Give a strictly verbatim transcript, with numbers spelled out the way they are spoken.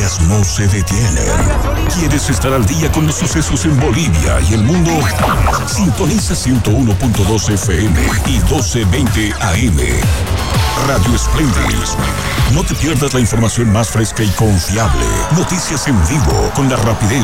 No se detienen. ¿Quieres estar al día con los sucesos en Bolivia y el mundo? Sintoniza ciento uno punto dos F M y doce veinte A M. Radio Splendid. No te pierdas la información más fresca y confiable. Noticias en vivo con la rapidez